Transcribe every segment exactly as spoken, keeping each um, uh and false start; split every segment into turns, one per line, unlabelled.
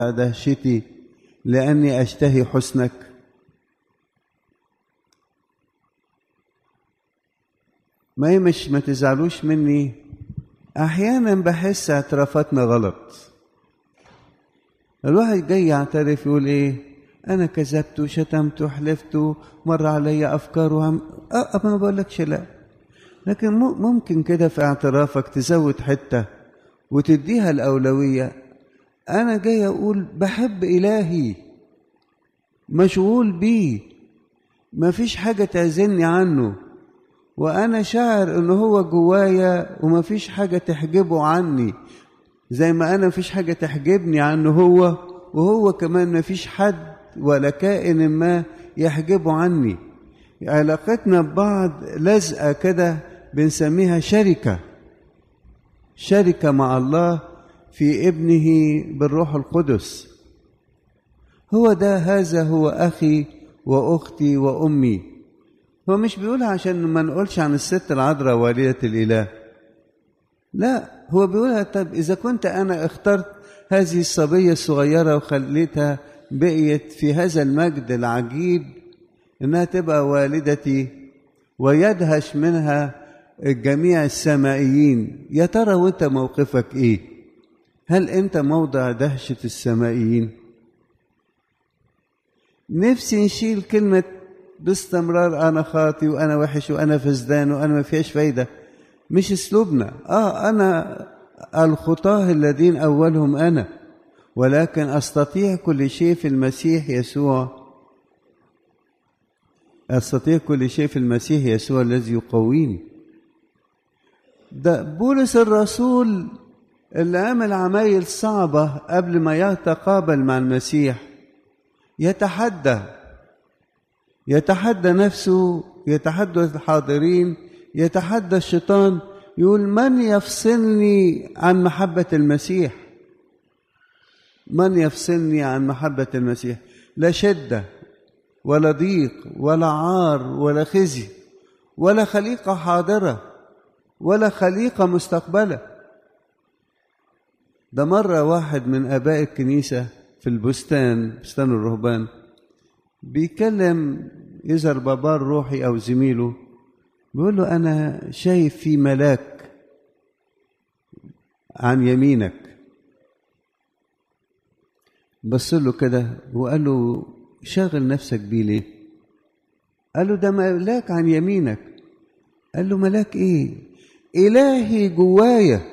دهشتي لأني أشتهي حسنك. ما هي مش ما تزعلوش مني، أحيانا بحس اعترافاتنا غلط. الواحد جاي يعترف يقول إيه، أنا كذبت وشتمت وحلفت مر علي أفكار وهم أه ما بقولكش لا، لكن ممكن كده في اعترافك تزود حتة وتديها الأولوية. أنا جاي أقول بحب إلهي، مشغول بيه، ما فيش حاجة تعزلني عنه، وأنا شاعر إنه هو جوايا وما فيش حاجة تحجبه عني، زي ما أنا مفيش حاجة تحجبني عنه هو، وهو كمان مفيش حد ولا كائن ما يحجبه عني. علاقتنا ببعض لازقة كده، بنسميها شركة، شركة مع الله في ابنه بالروح القدس. هو ده، هذا هو أخي وأختي وأمي. هو مش بيقولها عشان ما نقولش عن الست العذراء والدة الإله، لا، هو بيقولها طب إذا كنت أنا اخترت هذه الصبية الصغيرة وخليتها بقيت في هذا المجد العجيب إنها تبقى والدتي ويدهش منها الجميع السمائيين، يا ترى وانت موقفك ايه؟ هل انت موضع دهشة السمائيين؟ نفسي نشيل كلمة باستمرار أنا خاطي وأنا وحش وأنا فسدان وأنا ما فيهاش فايدة، مش اسلوبنا. اه انا الخطاه الذين اولهم انا، ولكن استطيع كل شيء في المسيح يسوع، استطيع كل شيء في المسيح يسوع الذي يقويني. ده بولس الرسول اللي عمل عمايل صعبة قبل ما يتقابل مع المسيح، يتحدى يتحدى نفسه، يتحدى الحاضرين، يتحدى الشيطان، يقول من يفصلني عن محبة المسيح؟ من يفصلني عن محبة المسيح؟ لا شدة ولا ضيق ولا عار ولا خزي ولا خليقة حاضرة ولا خليقة مستقبلة. ده مرة واحد من آباء الكنيسة في البستان، بستان الرهبان، بيكلم يظهر باباه الروحي أو زميله، بيقول له أنا شايف في ملاك عن يمينك. بص له كده وقال له شاغل نفسك بيه ليه؟ قال له ده ملاك عن يمينك. قال له ملاك ايه؟ إلهي جوايا،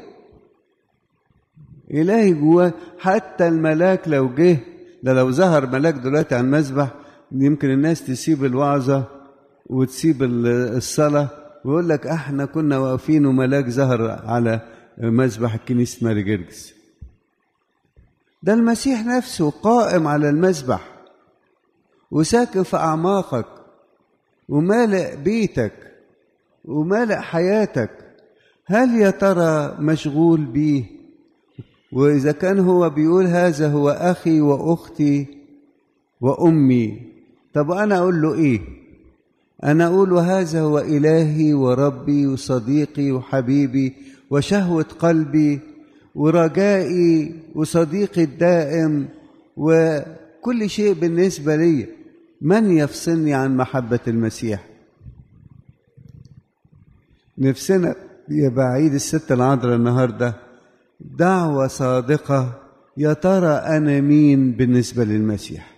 إلهي جوايا. حتى الملاك لو جه، ده لو ظهر ملاك دلوقتي على المذبح يمكن الناس تسيب الوعظة وتسيب الصلاة ويقول لك احنا كنا واقفين وملاك ظهر على مذبح كنيسة ماري جرجس. ده المسيح نفسه قائم على المذبح وساكن في أعماقك ومالئ بيتك ومالئ حياتك. هل يا ترى مشغول بيه؟ وإذا كان هو بيقول هذا هو أخي وأختي وأمي، طب أنا أقول له إيه؟ أنا أقول هذا هو إلهي وربي وصديقي وحبيبي وشهوة قلبي ورجائي وصديقي الدائم وكل شيء بالنسبة لي. من يفصلني عن محبة المسيح؟ نفسنا يبقى عيد الست العذراء النهاردة دعوة صادقة، يا ترى أنا مين بالنسبة للمسيح؟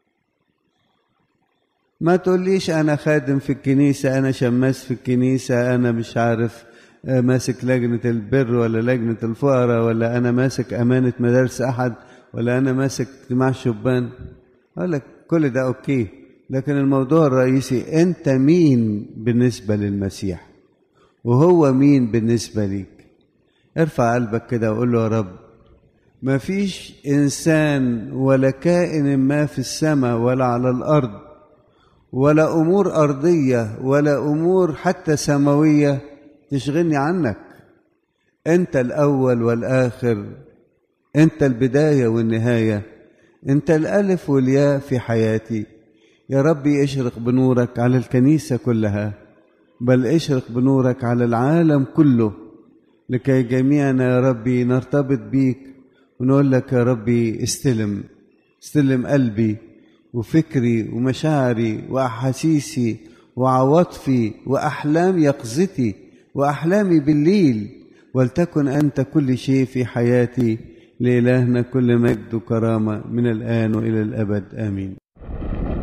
ما تقوليش أنا خادم في الكنيسة، أنا شماس في الكنيسة، أنا مش عارف ماسك لجنة البر ولا لجنة الفقراء، ولا أنا ماسك أمانة مدارس أحد، ولا أنا ماسك اجتماع شبان. أقول لك كل ده أوكي، لكن الموضوع الرئيسي أنت مين بالنسبة للمسيح وهو مين بالنسبة ليك. ارفع قلبك كده وقول له يا رب، ما فيش إنسان ولا كائن ما في السماء ولا على الأرض ولا أمور أرضية ولا أمور حتى سماوية تشغلني عنك. أنت الأول والآخر، أنت البداية والنهاية، أنت الألف والياء في حياتي. يا ربي اشرق بنورك على الكنيسة كلها، بل اشرق بنورك على العالم كله، لكي جميعنا يا ربي نرتبط بيك ونقول لك يا ربي استلم استلم قلبي وفكري ومشاعري وأحاسيسي وعواطفي وأحلام يقظتي وأحلامي بالليل، ولتكن أنت كل شيء في حياتي. لإلهنا كل مجد وكرامة من الآن وإلى الأبد، آمين.